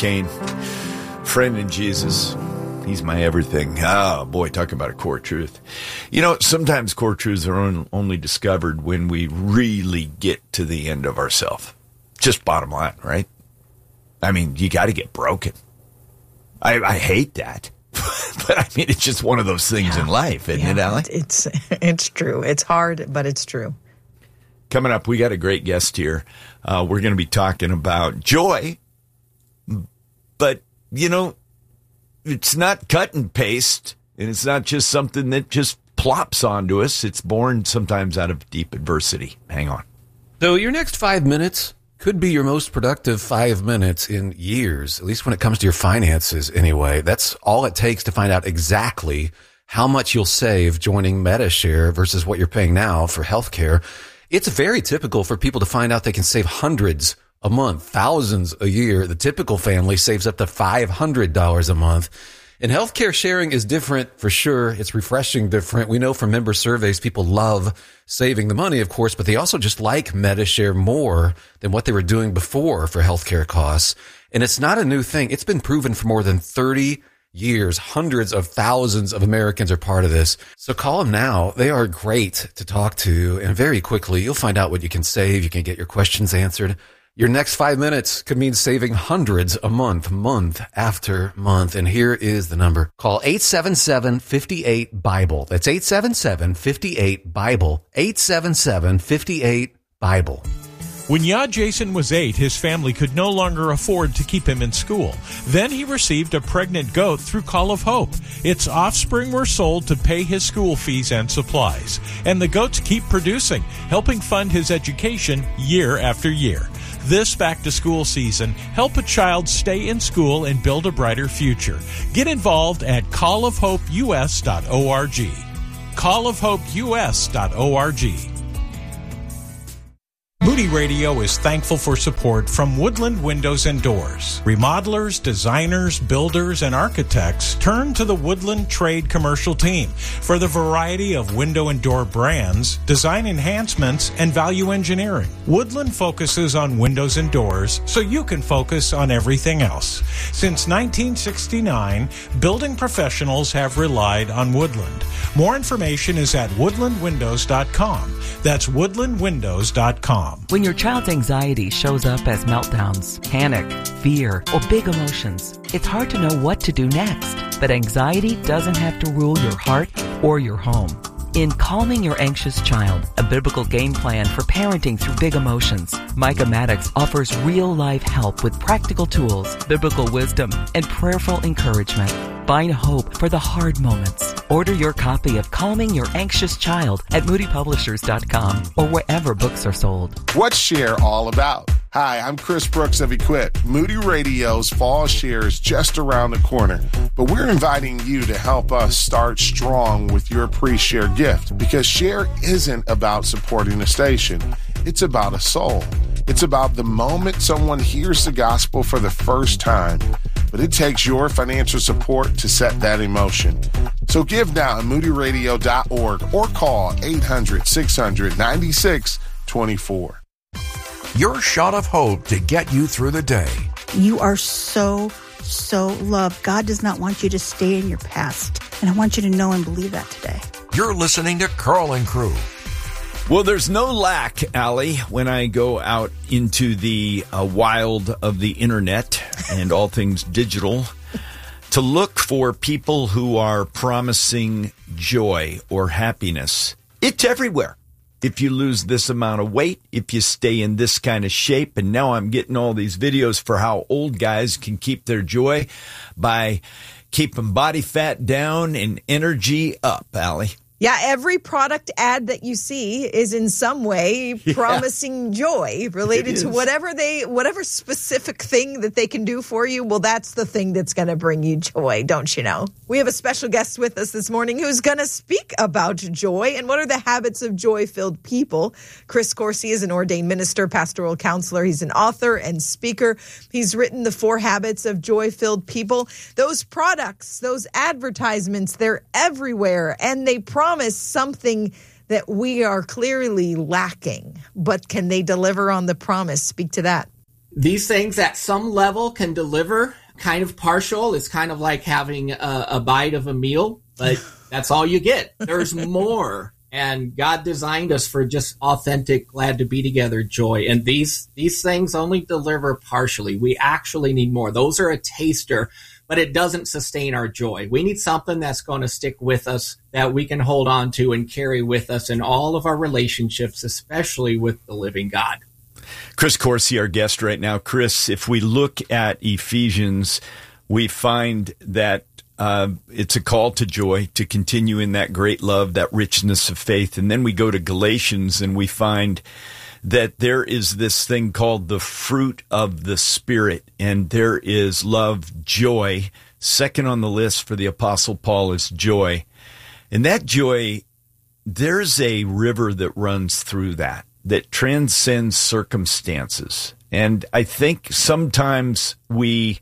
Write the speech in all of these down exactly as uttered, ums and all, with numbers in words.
Kane, friend in Jesus. He's my everything. Oh, boy, talk about a core truth. You know, sometimes core truths are on, only discovered when we really get to the end of ourselves. Just bottom line, right? I mean, you got to get broken. I, I hate that. But, I mean, it's just one of those things yeah. in life, isn't yeah, it, Allie? It's, it's true. It's hard, but it's true. Coming up, we got a great guest here. Uh, we're going to be talking about joy. But, you know, it's not cut and paste, and it's not just something that just plops onto us. It's born sometimes out of deep adversity. Hang on. So your next five minutes could be your most productive five minutes in years, at least when it comes to your finances anyway. That's all it takes to find out exactly how much you'll save joining MediShare versus what you're paying now for healthcare. It's very typical for people to find out they can save hundreds a month, thousands a year. The typical family saves up to five hundred dollars a month. And healthcare sharing is different for sure. It's refreshing different. We know from member surveys, people love saving the money, of course, but they also just like MediShare more than what they were doing before for healthcare costs. And it's not a new thing. It's been proven for more than thirty years. Hundreds of thousands of Americans are part of this. So call them now. They are great to talk to. And very quickly, you'll find out what you can save. You can get your questions answered. Your next five minutes could mean saving hundreds a month, month after month. And here is the number. Call eight seven seven, five eight, BIBLE. That's eight seven seven, five eight, BIBLE. eight seven seven, five eight, BIBLE. When Yah Jason was eight, his family could no longer afford to keep him in school. Then he received a pregnant goat through Call of Hope. Its offspring were sold to pay his school fees and supplies. And the goats keep producing, helping fund his education year after year. This back-to-school season, help a child stay in school and build a brighter future. Get involved at call of hope u s dot org. call of hope u s dot org. Moody Radio is thankful for support from Woodland Windows and Doors. Remodelers, designers, builders, and architects turn to the Woodland Trade Commercial Team for the variety of window and door brands, design enhancements, and value engineering. Woodland focuses on windows and doors so you can focus on everything else. Since nineteen sixty-nine, building professionals have relied on Woodland. More information is at woodland windows dot com. That's woodland windows dot com. When your child's anxiety shows up as meltdowns, panic, fear, or big emotions, it's hard to know what to do next. But anxiety doesn't have to rule your heart or your home. In Calming Your Anxious Child, a biblical game plan for parenting through big emotions, Micah Maddox offers real-life help with practical tools, biblical wisdom, and prayerful encouragement. Find hope for the hard moments. Order your copy of Calming Your Anxious Child at moody publishers dot com or wherever books are sold. What's Share all about? Hi, I'm Chris Brooks of Equip. Moody Radio's Fall Share is just around the corner, but we're inviting you to help us start strong with your pre-share gift, because Share isn't about supporting a station. It's about a soul. It's about the moment someone hears the gospel for the first time, but it takes your financial support to set that in motion. So give now at moody radio dot org or call eight hundred, six hundred, ninety-six twenty-four. Your shot of hope to get you through the day. You are so, so loved. God does not want you to stay in your past. And I want you to know and believe that today. You're listening to Carl and Crew. Well, there's no lack, Allie, when I go out into the uh, wild of the internet and all things digital to look for people who are promising joy or happiness. It's everywhere. If you lose this amount of weight, if you stay in this kind of shape, and now I'm getting all these videos for how old guys can keep their joy by keeping body fat down and energy up, Allie. Yeah, every product ad that you see is in some way Yeah. promising joy related to whatever they, whatever specific thing that they can do for you. Well, that's the thing that's going to bring you joy, don't you know? We have a special guest with us this morning who's going to speak about joy and what are the habits of joy-filled people. Chris Coursey is an ordained minister, pastoral counselor. He's an author and speaker. He's written The Four Habits of Joy-Filled People. Those products, those advertisements, they're everywhere, and they promise something that we are clearly lacking. But can they deliver on the promise? Speak to that. These things at some level can deliver kind of partial. It's kind of like having a, a bite of a meal, but that's all you get. There's more. And God designed us for just authentic, glad to be together joy. And these these things only deliver partially. We actually need more. Those are a taster, but it doesn't sustain our joy. We need something that's going to stick with us, that we can hold on to and carry with us in all of our relationships, especially with the living God. Chris Coursey, our guest right now. Chris, if we look at Ephesians, we find that uh, it's a call to joy, to continue in that great love, that richness of faith. And then we go to Galatians and we find that there is this thing called the fruit of the Spirit. And there is love, joy. Second on the list for the Apostle Paul is joy. And that joy, there's a river that runs through that, that transcends circumstances. And I think sometimes we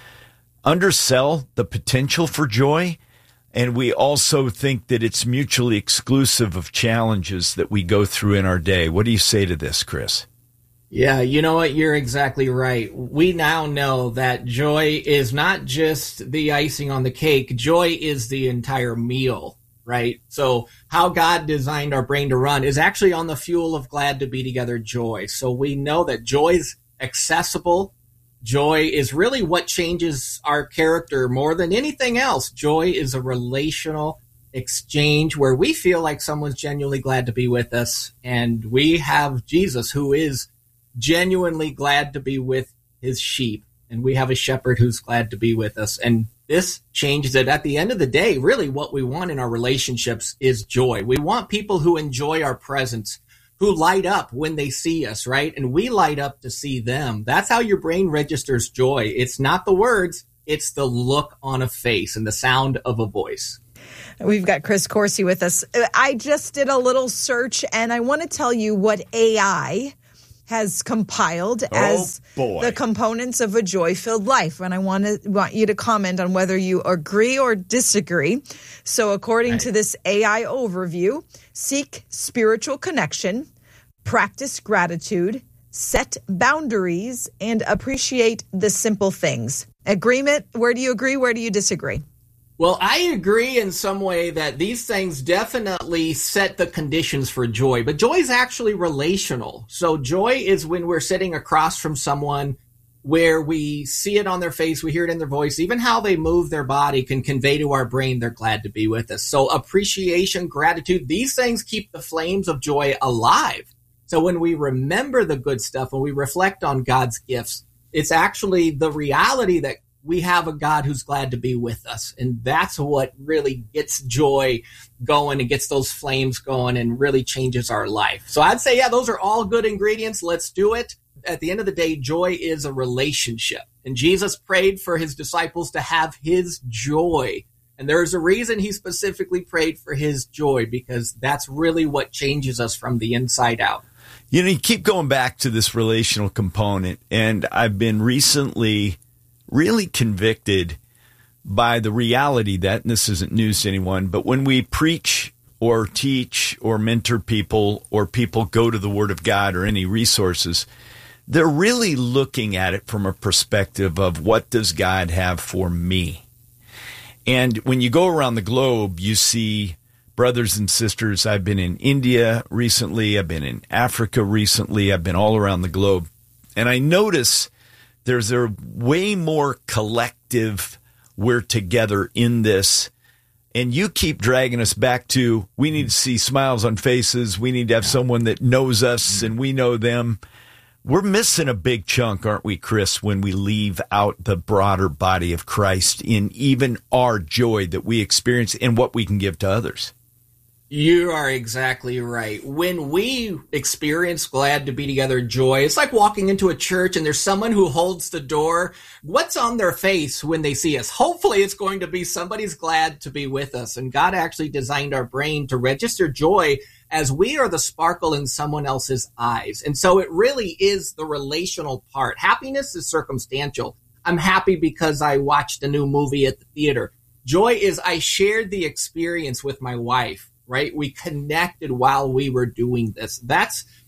undersell the potential for joy, and we also think that it's mutually exclusive of challenges that we go through in our day. What do you say to this, Chris? Yeah, you know what? You're exactly right. We now know that joy is not just the icing on the cake. Joy is the entire meal. Right? So how God designed our brain to run is actually on the fuel of glad to be together joy. So we know that joy is accessible. Joy is really what changes our character more than anything else. Joy is a relational exchange where we feel like someone's genuinely glad to be with us. And we have Jesus, who is genuinely glad to be with his sheep. And we have a shepherd who's glad to be with us. And this changes it. At the end of the day, really what we want in our relationships is joy. We want people who enjoy our presence, who light up when they see us, right? And we light up to see them. That's how your brain registers joy. It's not the words, it's the look on a face and the sound of a voice. We've got Chris Coursey with us. I just did a little search, and I want to tell you what A I has compiled oh, as boy. the components of a joy-filled life. And I want to want you to comment on whether you agree or disagree. So according right. to this A I overview, seek spiritual connection, practice gratitude, set boundaries, and appreciate the simple things. Agreement? Where do you agree? Where do you disagree? Well, I agree in some way that these things definitely set the conditions for joy, but joy is actually relational. So joy is when we're sitting across from someone where we see it on their face, we hear it in their voice, even how they move their body can convey to our brain they're glad to be with us. So appreciation, gratitude, these things keep the flames of joy alive. So when we remember the good stuff, when we reflect on God's gifts, it's actually the reality that we have a God who's glad to be with us. And that's what really gets joy going and gets those flames going and really changes our life. So I'd say, yeah, those are all good ingredients. Let's do it. At the end of the day, joy is a relationship. And Jesus prayed for his disciples to have his joy. And there's a reason he specifically prayed for his joy, because that's really what changes us from the inside out. You know, you keep going back to this relational component, and I've been recently really convicted by the reality that, and this isn't news to anyone, but when we preach or teach or mentor people, or people go to the Word of God or any resources, they're really looking at it from a perspective of, what does God have for me? And when you go around the globe, you see brothers and sisters. I've been in India recently. I've been in Africa recently. I've been all around the globe. And I notice there's a way more collective, we're together in this. And you keep dragging us back to, we need to see smiles on faces. We need to have someone that knows us and we know them. We're missing a big chunk, aren't we, Chris, when we leave out the broader body of Christ in even our joy that we experience and what we can give to others. You are exactly right. When we experience glad to be together joy, it's like walking into a church and there's someone who holds the door. What's on their face when they see us? Hopefully it's going to be somebody's glad to be with us. And God actually designed our brain to register joy as we are the sparkle in someone else's eyes. And so it really is the relational part. Happiness is circumstantial. I'm happy because I watched a new movie at the theater. Joy is I shared the experience with my wife. Right? We connected while we were doing this. That's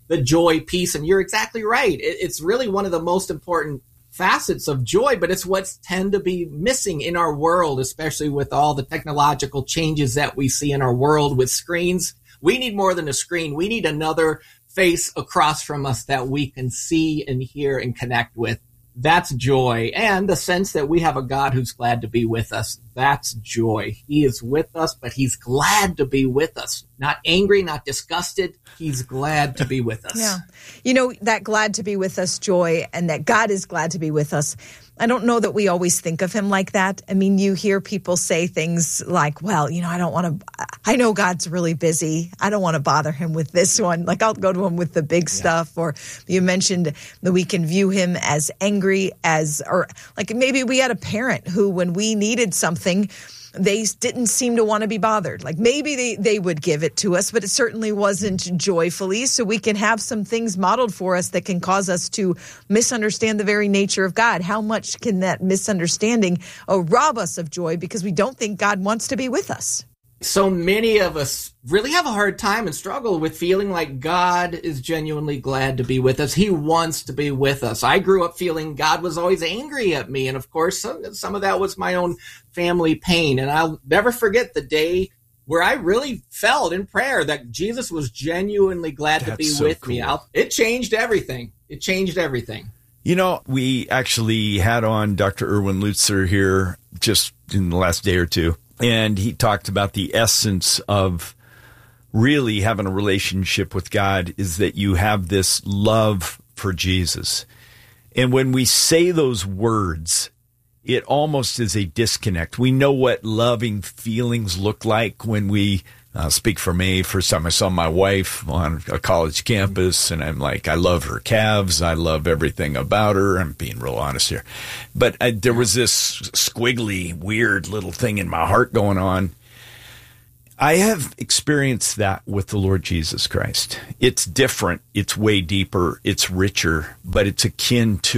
the joy piece. And you're exactly right. It, it's really one of the most important facets of joy, but it's what's tend to be missing in our world, especially with all the technological changes that we see in our world with screens. We need more than a screen. We need another face across from us that we can see and hear and connect with. That's joy. And the sense that we have a God who's glad to be with us. That's joy. He is with us, but he's glad to be with us. Not angry, not disgusted. He's glad to be with us. Yeah. You know, that glad to be with us joy, and that God is glad to be with us. I don't know that we always think of him like that. I mean, you hear people say things like, well, you know, I don't want to, I know God's really busy. I don't want to bother him with this one. Like, I'll go to him with the big yeah. stuff. Or you mentioned that we can view him as angry as, or like maybe we had a parent who, when we needed something, they didn't seem to want to be bothered. Like maybe they, they would give it to us, but it certainly wasn't joyfully. So we can have some things modeled for us that can cause us to misunderstand the very nature of God. How much can that misunderstanding uh, rob us of joy because we don't think God wants to be with us? So many of us really have a hard time and struggle with feeling like God is genuinely glad to be with us. He wants to be with us. I grew up feeling God was always angry at me. And of course, some, some of that was my own family pain. And I'll never forget the day where I really felt in prayer that Jesus was genuinely glad That's to be so with cool. me. I'll, it changed everything. It changed everything. You know, we actually had on Doctor Erwin Lutzer here just in the last day or two. And he talked about the essence of really having a relationship with God is that you have this love for Jesus. And when we say those words, it almost is a disconnect. We know what loving feelings look like when we uh, speak for me. First time I saw my wife on a college campus, and I'm like, I love her calves. I love everything about her. I'm being real honest here. But I, there was this squiggly, weird little thing in my heart going on. I have experienced that with the Lord Jesus Christ. It's different. It's way deeper. It's richer, but it's akin to